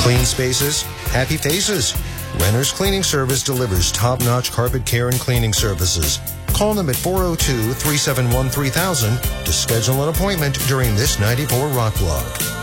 Clean spaces, happy faces. Renner's Cleaning Service delivers top-notch carpet care and cleaning services. Call them at 402-371-3000 to schedule an appointment during this 94 Rock Block.